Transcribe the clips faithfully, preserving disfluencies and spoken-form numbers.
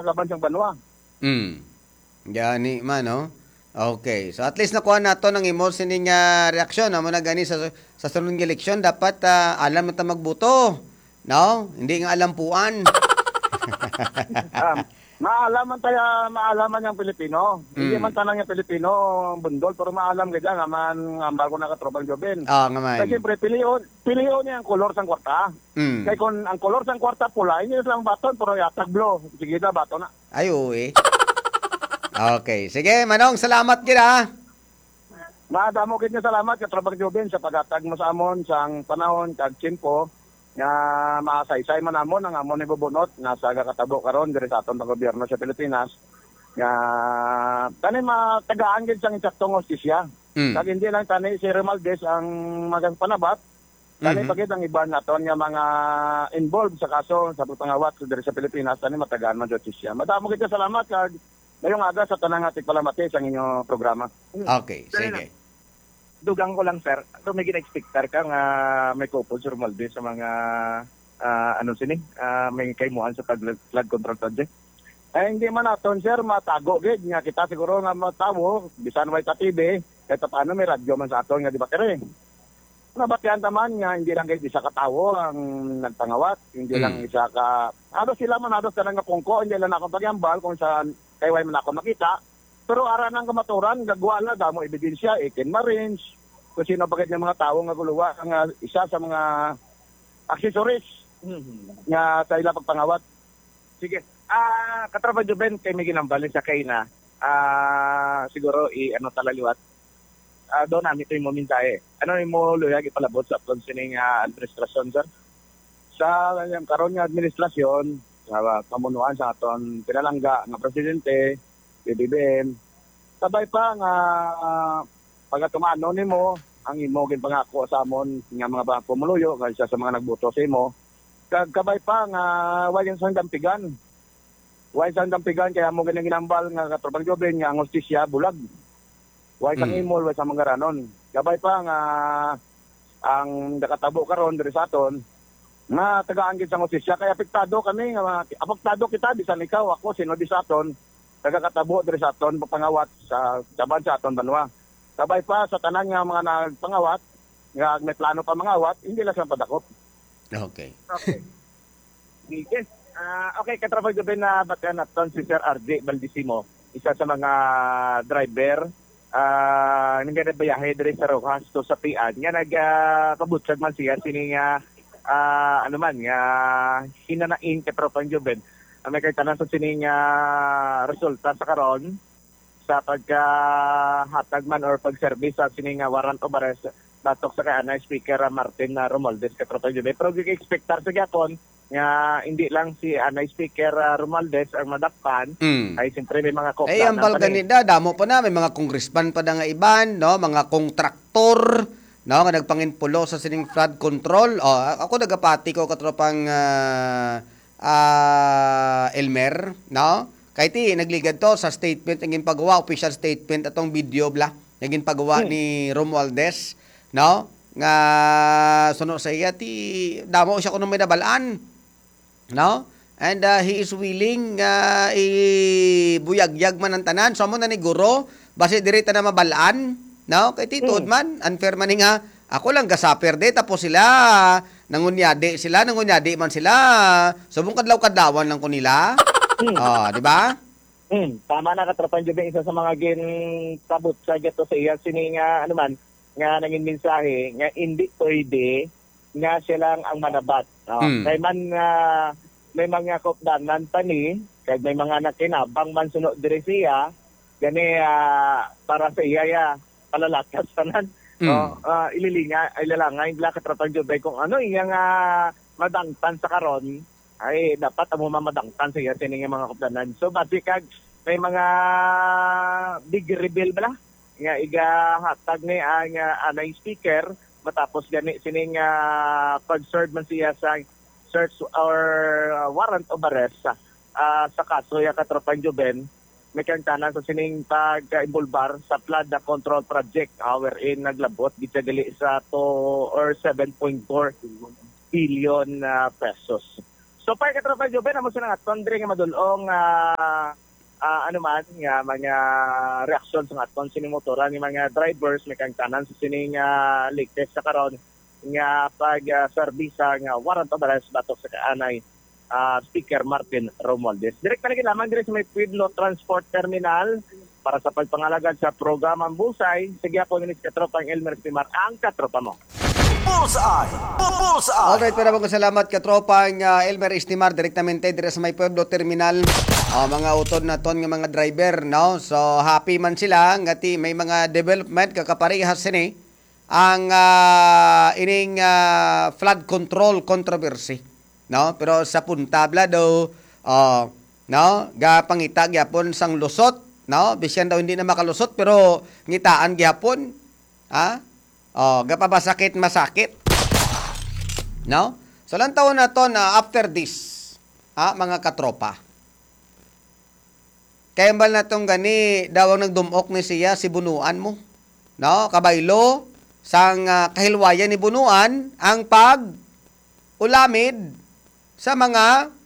laban siyang banwa. Mm. Gani man, no? Okay. So at least nakuha nato ng imo sining uh, reaksyon amo na gani sa sa sunod nga eleksyon dapat uh, alam ta magboto. No? Hindi nga alam puan. um, maalaman tayo, maalaman yung Pilipino. Mm. Hindi man tanang yung Pilipino bundol, pero maalam ka dyan, aman ang bago nakatropang jobin. Oo, nga man. Kasi siyempre, piliyon, piliyon niya ang kolor sang kwarta. Mm. Kaya kung ang kolor sang kwarta pula, hindi lang baton, pero yatag blue. Sige na, baton na. Ay, uwi. Okay. Sige, Manong, salamat kita. Maadamo kit niya salamat katrabang jobin sa pagatag mo sa amon sang panahon kag tiyempo nga maasaysay man amon ang amon ni bubunot nga sa katabo karon diri sa aton gobyerno sa Pilipinas nga tani matagaan gid sang eksaktong hostisya. Mm. Kag hindi lang tani si Romualdez ang magpanabat, tani Mm-hmm. pagit ang iban naton nga mga involved sa kaso sa pagpangawat diri sa Pilipinas tani matagaan man hostisya. Madamo kit salamat kag ngayong aga sa tanang ating palamati sa inyong programa. Okay, sige. Dugang ko lang, sir. Ito may gina-expectar ka nga may couple si Romualdez sa mga uh, ano sini, uh, may kaimuan sa flood control project. Eh, hindi man naton, sir, matago gid nga kita siguro nga matawo, bisan way ta T V, kahit paano may radyo man sa aton nga di ba kere. Nabatian taman nga hindi lang gid isa ka tawo ang nagpangawat, hindi Mm. lang isa ka ano sila man halos kanang nga pungko, hindi lang ako pagyambal kung saan kay way man ako makita. Pero ara nang kamaturan, gagawa na damo ebidensya, ikin marines, kung sino bagay ng mga tao nga guluwa, nga isa sa mga accessories Mm-hmm. nga sa ila pagpangawat. Sige. Ah, uh, katrabaho Juben kay may ginambalin sa kay na. Ah, uh, siguro i ano talaliwat. Ah, uh, do namin to yung mintahe. Ano mo luyag ipalabot sa upload sining uh, administrasyon, sir? Sa um, karon nga administrasyon, sa pamunuan sa aton pinalangga nga presidente, B B M, sabay pa nga uh, pagkatumano nimo ang imo gin pangako sa amon nga mga ba pumuluyo kaysa sa mga nagboto sa imo. Kag kabay pa nga way sang dampigan. Way sang dampigan kaya mo gani ginambal nga katrobang joben nga ang hostisya bulag. Way sang Mm. imol way sa mga ranon. Kabay pa nga ang nakatabo karon diri sa aton nga tagaan gid sa hostisya kaya apektado kami nga apektado kita bisan ikaw ako sino di sa aton nagakatabo diri sa aton pangawat sa jaban sa aton banwa. Sabay pa sa tanan nga mga nagpangawat nga may plano pa mangawat hindi lang sa padakop. Okay. Okay. Yes. Ah, uh, okay, katrabaho Juben na baka naton si Sir R J Valdisimo, isa sa mga driver ah uh, nagbiyahe diri sa Rojas to sa Pian. Nga nagkabutsag man siya sini nga uh, ano man nga hinanain katrabaho Juben. Uh, may kaitangan sa sini nga resulta sa karon sa pagkahatag man or pag-service sa sini nga warrant of arrest batok sa kay Speaker Martin na Romualdez katrabaho Juben. Pero gi-expectar sa gyapon nga hindi lang si Anay Speaker uh, Romualdez ang madakpan, Mm. ay siyempre may mga kokla. Eh, ang balganida, damo pa na, may mga congressman pa na nga iban, no? Mga kontraktor, no? Nga nagpanginpulo sa sining flood control. O, ako nagapati ko katropang uh, uh, Elmer, no? Kahit ti, nagligad to sa statement, naging pagawa, official statement, atong video, bla, naging pagawa Hmm. ni Romualdez, no? Nga, suno sa iya, ti, damo siya kung may nabalaan, no? And uh, he is willing uh, ibuyagyag man ang tanan. So mo na ni guro, base direta na mabalaan, no? Kay tituod Mm. man, unfair man ni nga. Ako lang gasaper de tapos sila nangunyadi sila, nangunyadi man sila. Subong kadlaw-kadlawan lang ko nila. Mm. Oh, di ba? Hmm, tama na katrapan Juben, isa sa mga gintabot sa gato sa iya sini nga ano man nga naging mensahe nga hindi pwede nga silang ang manabat. No? Mm. Kay man nga may mga kopdanan pa ni, kay may mga nakinabang man sunod diri siya, gani ah, para sa iya ya palalakas tanan. Mm. No, ah, ililinga ilalangay la katrapan Juben kung ano iya nga madangtan sa karon ay dapat amo mamadangtan sa iya sini nga mga kopdanan. So basikag may mga big reveal bala nga iga hatag ni ang uh, anay speaker matapos gani sining uh, pag-serve man siya sa search or uh, warrant of arrest uh, sa kaso ya katropan Juben may kantanan sa sining pag-involvar sa flood control project uh, wherein naglabot gid gali sa to or seven point four billion uh, pesos. So pa katropan Juben amo sa nga tondre nga madulong uh, ah, ano man nga mga reaksyon sa aton sining motoran ni mga drivers may kang tanan sa sining uh, latest sa karon nga pag uh, serbisa nga warrant of arrest batok sa kaanay uh, Speaker Martin Romualdez. Direct na lamang dire sa may Pueblo Transport Terminal para sa pagpangalagad sa programang Busay. Sige ako ni Katropang Elmer Estimar ang katropa mo. Bullseye! Bullseye! Alright, pero ko salamat katropang uh, Elmer Estimar direktamente dire sa may Pueblo Terminal. Uh, mga utod na ton nga mga driver, no? So happy man sila ngati may mga development kakaparehas sini ang uh, ining uh, flood control controversy, no? Pero sa puntabla daw uh, no, ga pangita gyapon sang lusot, no? Bisyan daw hindi na makalusot pero ngitaan gyapon, ha? Oh, gapabasakit masakit. No? So lang taon na to na after this, ha, mga katropa. Kaya mbal na tong gani, daw ang nagdumok ni siya, si Bunuan mo. No? Kabaylo, sang uh, kahilwayan ni Bunuan, ang pag ulamid sa mga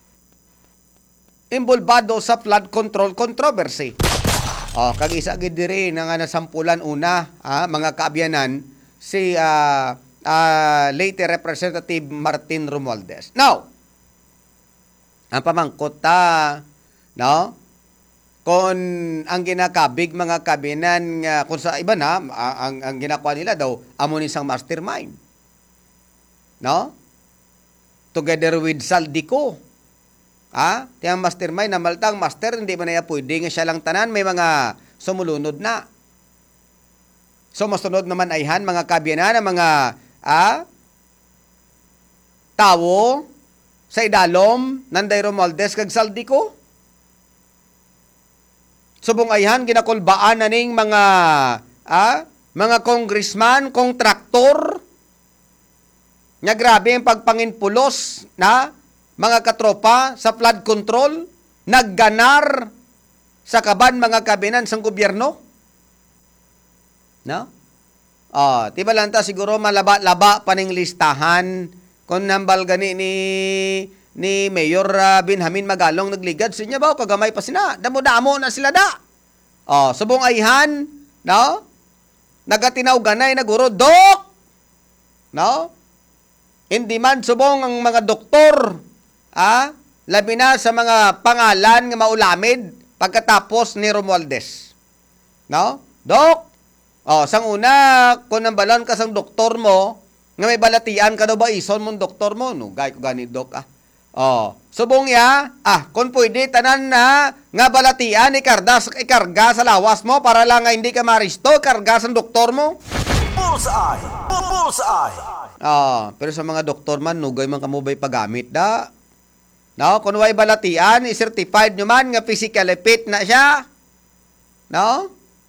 involvado sa flood control controversy. Oh, kag isa gid diri nga nasampulan una, ah, mga kaabyanan si uh, uh, late Representative Martin Romualdez. Now, ang pamangkot ta, no? Kung ang ginakabig mga kabinan nga kung sa iba na ang ang ginakuha nila daw amo ni sang mastermind. No? Together with Saldico. Ah, tiyang mastermind na maltang master hindi man niya pwede nga siya lang tanan may mga sumulunod na. So masunod naman ayhan mga kabyanan ng mga ah tawo sa idalom nanday Romualdez kag Saldico. Subong ayhan ginakulbaan na ning mga ah mga congressman, kontraktor nga grabe ang pagpanginpulos na mga katropa sa flood control, nagganar sa kaban mga kabinan sang gobyerno. No? Ah, tiba lang ta siguro malaba-laba paning listahan kung nambal gani ni ni Mayor uh, Benjamin Magalong nagligad sa inya ba kagamay pa sina. Damo-damo na sila da. Oh, subong ayhan, no? Nagatinaw ganay naguro dok. No? Hindi man subong ang mga doktor. Ah, labi na sa mga pangalan nga maulamid pagkatapos ni Romualdez. No? Dok, oh, sang una, kung nang balon ka sang doktor mo, nga may balatian ka daw ba ison mong doktor mo? No, gay ko gani, dok, ah. Oh, subong ya, ah, kung pwede, tanan na, nga balatian, ikarga, ikarga sa lawas mo para lang nga hindi ka maristo, ikarga sa doktor mo. Bullseye! Bullseye! Ah, pero sa mga doktor man, nugay man kamubay pagamit, da. No, kung way balatian, i-certified nyo man nga physically fit na siya. No?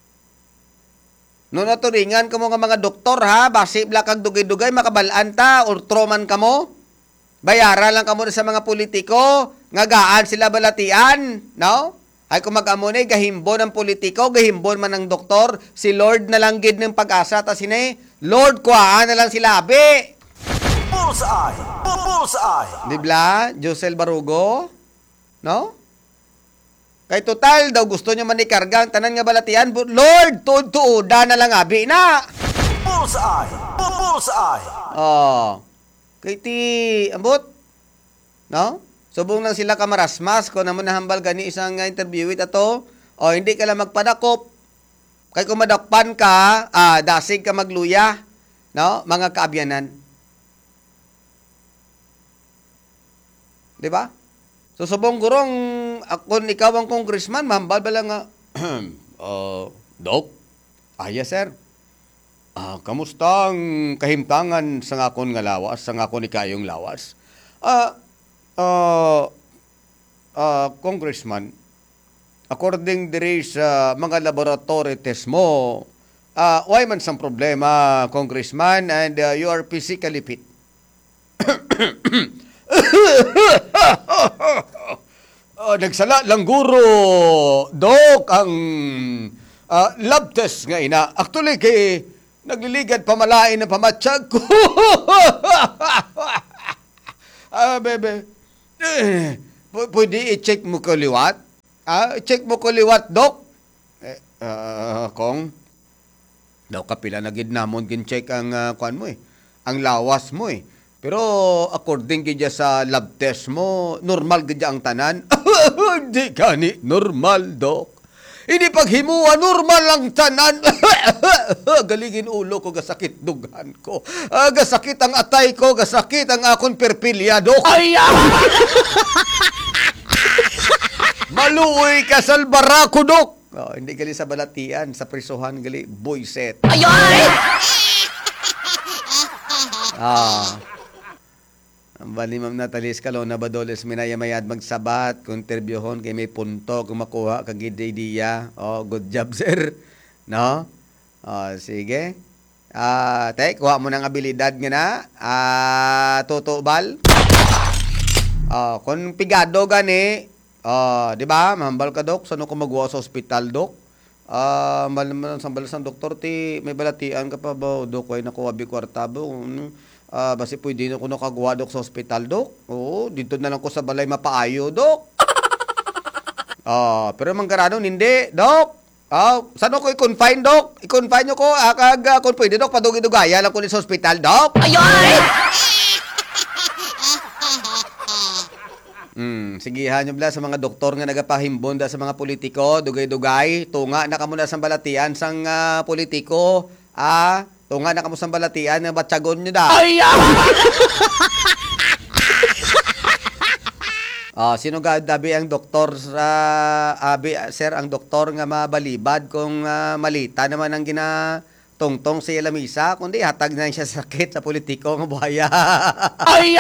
No naturingan ka mo nga mga doktor ha, basib lang kag dugay-dugay makabalaan ta, ultroman ka mo. Bayaran lang ka mo sa mga politiko, nga gaan sila balatian, no? Ay kung mag-amunay, gahimbon ng politiko, gahimbon man ng doktor, si Lord na lang gid ng pag-asa ta sine, Lord, kuhaan na lang sila, abe. Bullseye! Bullseye! Dibla, Josel Barugo, no? Kay total daw gusto nyo man ikarga ang tanan nga balatian, Lord, tuod-tuoda na lang abi na. Bullseye! Bullseye! Oh. Kay ti ambot, no? Subong lang sila kamarasmas ko naman nahambal gani isang uh, interview it ato. O hindi ka lang magpadakop. Kay kung madakpan ka, ah, dasig ka magluya, no? Mga kaabyanan. 'Di ba? So subong gurong ako ikaw ang congressman, mahambal ba lang nga uh, Dok? Ah, yes sir. Ah, kamusta ang kahimtangan sa ngakon nga lawas, sa ngakon ni kayong lawas? Ah, uh, uh, congressman, according diri sa mga laboratory test mo, uh, why man sang problema, congressman, and uh, you are physically fit. uh, nagsala lang guro, Dok, ang uh, lab test nga ina. Actually, kay nagliligad pamalain na pamatsyag ko. Ah, bebe. Eh, p- pwede i-check mo kaliwat? Ah, check mo ko liwat, Dok. Eh, ah, kong, daw kapila na gid namon gin-check ang uh, kuan mo eh. Ang lawas mo eh. Pero according gid sa lab test mo, normal gid ang tanan. Di gani normal, Dok. Hindi paghimuwa, normal lang tanan. Galigin ulo ko, gasakit dugan ko. Ah, gasakit ang atay ko, gasakit ang akong perpilya, Dok. Ay, maluoy ka sa barako, Dok. Oh, hindi gali sa balatian, sa prisuhan gali boyset. Ay, ay! Ah. Ang bali Ma'am Natalie Escalona Badoles minayamayad magsabat, kung interviewon kay may punto, kung makuha kag idea. Oh, good job, sir. No? Oh, sige. Ah, te, kuha mo ng abilidad nga na. Ah, tutubal. Oh, kung pigado gani, oh, di ba? Mahambal ka, Dok. Sano ko magwa sa ospital, Dok? Ah, uh, sambal sa doktor ti may balatian ka pa ba, Dok? Ay nakuha bi kwarta ba? Ah, uh, basi pwede na ko nakagawa, Dok, sa ospital, Dok. Oo, dito na lang ko sa balay mapaayo, Dok. Ah, pero mangkarano hindi, Dok. Ah, saan ko i-confine, Dok? I-confine nyo ko, ah, kag, uh, kung pwede, Dok, padugi-dugaya lang ko sa ospital, Dok. Ayoy! Hmm, sigihan nyo bla sa mga doktor nga nagapahimbon da sa mga politiko, dugay-dugay, tunga na kamo na sa balatian sang uh, politiko, ah, tunga na kamo sa balatian nga batsagon nyo da. Ay! Ah, sino ga dabi ang doktor sa abi sir ang doktor nga mabalibad kung uh, malita naman ang gina tungtong sa lamisa kundi hatag na siya sakit sa politiko nga buhaya. Ay!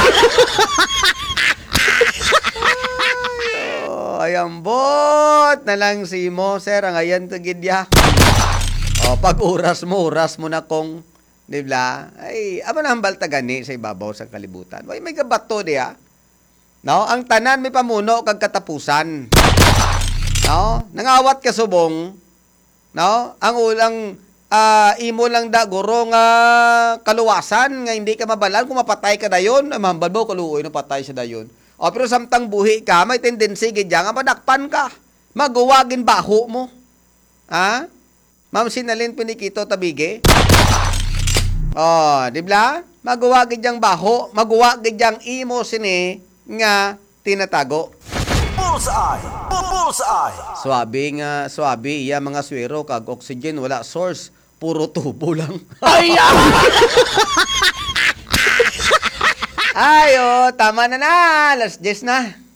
Ayambot na lang si mo, sir. Ang ayan tagidya. O, pag oras mo, oras mo na kong, di ba? Ay, aba na hambal tagani sa ibabaw sa kalibutan. Ay, may gabato diya. No? Ang tanan may pamuno kag katapusan. No? Nangawat ka subong. No? Ang ulang uh, imo lang da guro nga kaluwasan nga hindi ka mabalan kung mapatay ka dayon. Mahambal mo kaluoy na patay siya dayon. O, pero samtang buhi ka, may tendency gidya nga madakpan ka. Maguwagin baho mo. Ha? Ma'am Sinalin Pinikito Tabige. O, di ba? Maguwagin diyang baho, maguwagin diyang imo sini nga tinatago. Bullseye! Bullseye! Swabe nga, swabe iya mga swero kag oxygen wala source, puro tubo lang. Ay! Ayo, tama na na. Alas diyes na.